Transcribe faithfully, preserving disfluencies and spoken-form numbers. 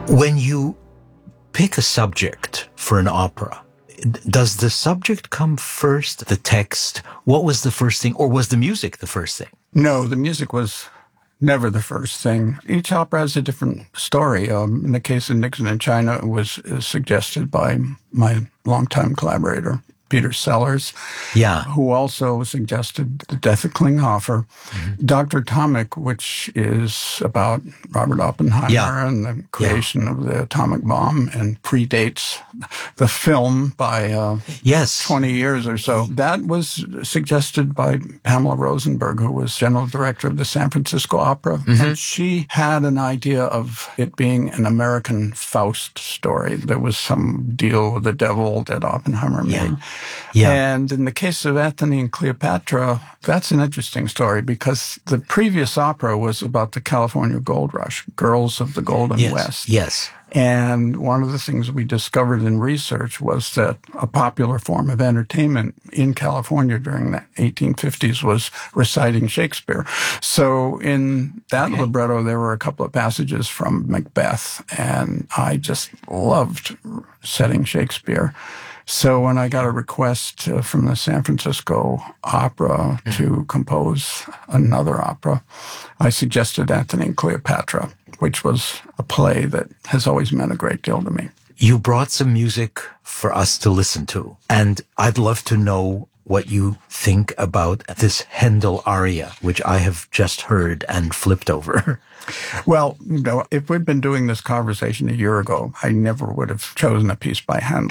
When you pick a subject for an opera, does the subject come first, the text? What was the first thing, or was the music the first thing? No, the music was never the first thing. Each opera has a different story. Um, in the case of Nixon in China, it was uh, suggested by my longtime collaborator, Peter Sellers, yeah, who also suggested The Death of Klinghoffer. Mm-hmm. Doctor Atomic, which is about Robert Oppenheimer yeah. and the creation yeah. of the atomic bomb and predates the film by uh, yes. twenty years or so. That was suggested by Pamela Rosenberg, who was general director of the San Francisco Opera. Mm-hmm. And she had an idea of it being an American Faust story. There was some deal with the devil that Oppenheimer made. Yeah. Yeah. And in the case of Antony and Cleopatra, that's an interesting story because the previous opera was about the California Gold Rush, Girls of the Golden yes. West. Yes. And one of the things we discovered in research was that a popular form of entertainment in California during the eighteen fifties was reciting Shakespeare. So in that okay. libretto, there were a couple of passages from Macbeth, and I just loved setting Shakespeare. So when I got a request uh, from the San Francisco Opera mm-hmm. to compose another opera, I suggested Antony and Cleopatra, which was a play that has always meant a great deal to me. You brought some music for us to listen to, and I'd love to know what you think about this Handel aria, which I have just heard and flipped over. Well, you know, if we'd been doing this conversation a year ago, I never would have chosen a piece by Handel.